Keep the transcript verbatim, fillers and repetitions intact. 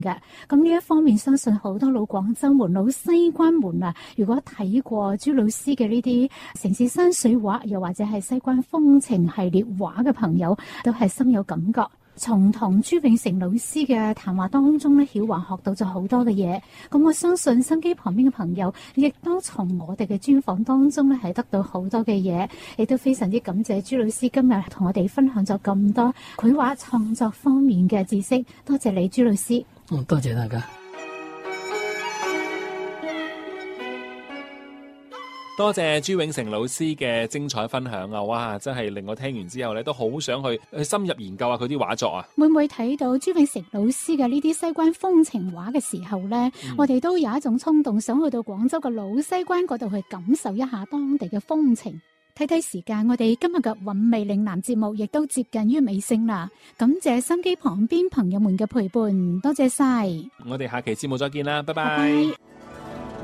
嘅。咁呢一方面，相信好多老廣州門、老西關門啊，如果睇過朱老師嘅呢啲城市山水畫，又或者係西關風情系列畫嘅朋友，都係深有感覺。從同朱永成老師嘅談話當中咧，曉華學到咗好多嘅嘢。咁我相信心機旁邊嘅朋友，亦都從我哋嘅專訪當中咧，係得到好多嘅嘢。亦都非常之感謝朱老師今日同我哋分享咗咁多繪畫創作方面嘅知識。多謝你，朱老師。 嗯，多謝大家。 多謝朱永成老師嘅精彩分享啊！哇，真係令我聽完之後咧，都好想去去深入研究下佢啲畫作啊！ 每每睇到朱永成老師嘅呢啲西關風情畫嘅時候呢，嗯、我哋都有一種衝動，想去到廣州嘅老西關嗰度去感受一下當地嘅風情。睇睇時間，我哋今日嘅韻味嶺南節目亦都接近於尾聲啦。感謝心機旁邊朋友們嘅陪伴，多謝晒。 我哋下期節目再見啦，拜拜。 拜拜。